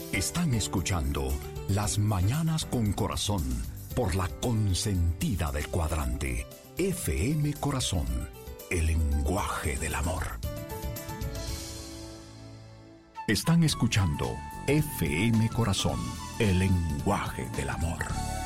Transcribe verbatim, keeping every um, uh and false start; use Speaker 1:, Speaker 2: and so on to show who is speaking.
Speaker 1: Están escuchando Las Mañanas con Corazón por la consentida del cuadrante. F M Corazón, el lenguaje del amor. Están escuchando F M Corazón, el lenguaje del amor.